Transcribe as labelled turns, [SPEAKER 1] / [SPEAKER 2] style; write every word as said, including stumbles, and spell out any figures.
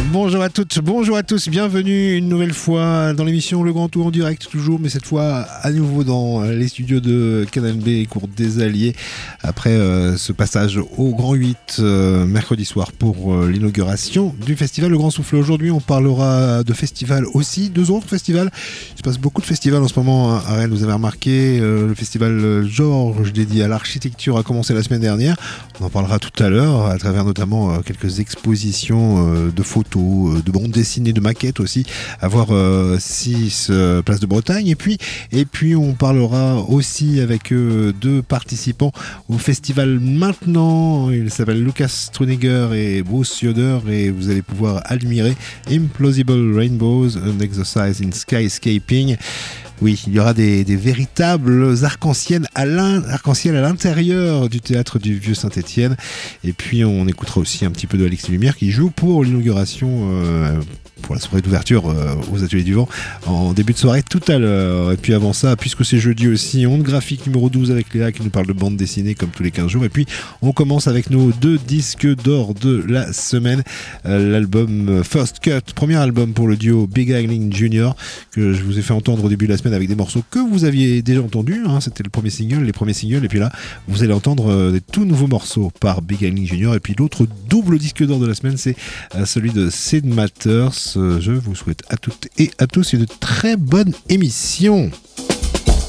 [SPEAKER 1] Bonjour à toutes, bonjour à tous, bienvenue une nouvelle fois dans l'émission Le Grand Tour en direct toujours, mais cette fois à nouveau dans les studios de Canal B, Cour des Alliés, après euh, ce passage au Grand huit euh, mercredi soir pour euh, l'inauguration du festival Le Grand Souffle. Aujourd'hui on parlera de festivals aussi, deux autres festivals, il se passe beaucoup de festivals en ce moment à Rennes, vous avez remarqué, euh, le festival Georges dédié à l'architecture a commencé la semaine dernière, on en parlera tout à l'heure à travers notamment euh, quelques expositions euh, de photos, de bandes dessinées, de maquettes aussi, à voir euh, six euh, places de Bretagne. Et puis, et puis on parlera aussi avec euh, deux participants au festival Maintenant. Ils s'appellent Lucas Struniger et Bruce Yoder et vous allez pouvoir admirer Implausible Rainbows, an exercise in skyscaping. Oui, il y aura des, des véritables arcs-en-ciel à, l'in, arc-en-ciel à l'intérieur du théâtre du Vieux-Saint-Étienne. Et puis on écoutera aussi un petit peu de Alexis Lumière qui joue pour l'inauguration, euh, pour la soirée d'ouverture euh, aux Ateliers du Vent en début de soirée tout à l'heure. Et puis avant ça, puisque c'est jeudi aussi, Onde Graphique numéro douze avec Léa qui nous parle de bande dessinée comme tous les quinze jours. Et puis on commence avec nos deux disques d'or de la semaine. Euh, l'album First Cut, premier album pour le duo Big Angling Junior que je vous ai fait entendre au début de la semaine avec des morceaux que vous aviez déjà entendus, hein, c'était le premier single, les premiers singles, et puis là vous allez entendre euh, des tout nouveaux morceaux par Big Angling Junior, et puis l'autre double disque d'or de la semaine c'est euh, celui de Sid Matters. Euh, je vous souhaite à toutes et à tous une très bonne émission.